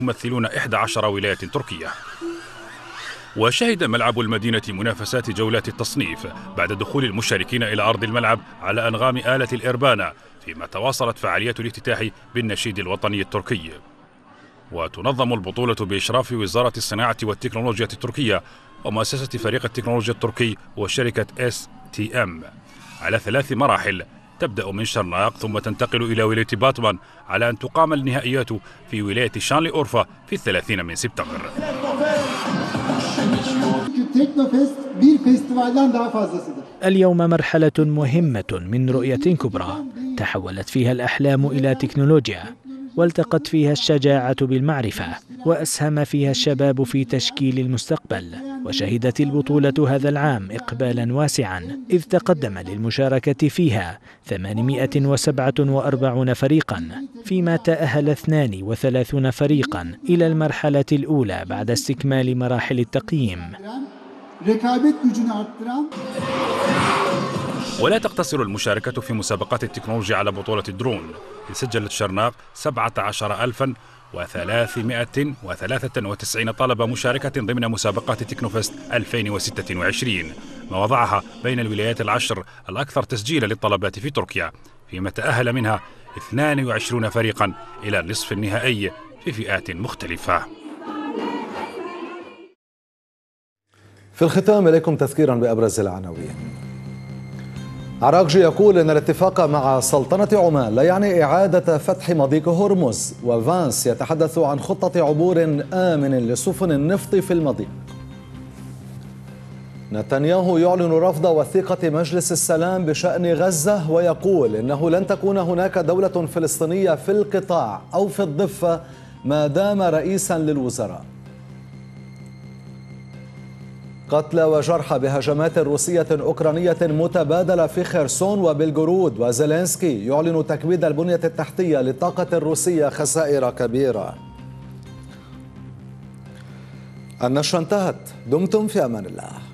يمثلون 11 ولاية تركية. وشهد ملعب المدينة منافسات جولات التصنيف بعد دخول المشاركين إلى أرض الملعب على أنغام آلة الإربانا، فيما تواصلت فعاليات الافتتاح بالنشيد الوطني التركي. وتنظم البطولة بإشراف وزارة الصناعة والتكنولوجيا التركية ومؤسسة فريق التكنولوجيا التركي وشركة STM على 3 مراحل، تبدأ من شرناق ثم تنتقل إلى ولاية باتمان، على أن تقام النهائيات في ولاية شانلي أورفا في 30 من سبتمبر. اليوم مرحلة مهمة من رؤية كبرى تحولت فيها الأحلام إلى تكنولوجيا، والتقت فيها الشجاعة بالمعرفة، وأسهم فيها الشباب في تشكيل المستقبل. وشهدت البطولة هذا العام إقبالا واسعا، إذ تقدم للمشاركة فيها 847 فريقا، فيما تأهل 32 فريقا إلى المرحلة الأولى بعد استكمال مراحل التقييم. ولا تقتصر المشاركة في مسابقات التكنولوجيا على بطولة الدرون، إذ سجلت شرناق 17393 طلبة مشاركة ضمن مسابقات تكنوفست 2026، ما وضعها بين الولايات العشر الأكثر تسجيلا للطلبات في تركيا، فيما تأهل منها 22 فريقا إلى النصف النهائي في فئات مختلفة. في الختام إليكم تذكيرا بأبرز العناوين. عراقجي يقول إن الاتفاق مع سلطنة عمان لا يعني إعادة فتح مضيق هرمز، وفانس يتحدث عن خطة عبور آمن لسفن النفط في المضيق. نتنياهو يعلن رفض وثيقة مجلس السلام بشأن غزة، ويقول إنه لن تكون هناك دولة فلسطينية في القطاع أو في الضفة ما دام رئيسا للوزراء. قتلى وجرحى بهجمات روسية أوكرانية متبادلة في خيرسون وبلغورود، وزيلينسكي يعلن تكبيد البنية التحتية للطاقة الروسية خسائر كبيرة. النشرة انتهت، دمتم في أمان الله.